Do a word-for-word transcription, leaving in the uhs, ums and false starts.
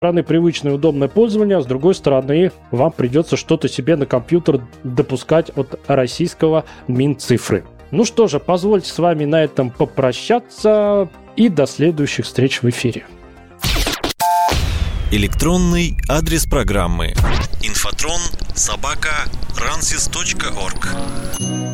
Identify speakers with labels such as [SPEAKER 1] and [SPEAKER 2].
[SPEAKER 1] стороны, привычное и удобное пользование, а с другой стороны, вам придется что-то себе на компьютер допускать от российского Минцифры. Ну что же, позвольте с вами на этом попрощаться и до следующих встреч в эфире.
[SPEAKER 2] Электронный адрес программы: инфотрон собака рансис точка орг.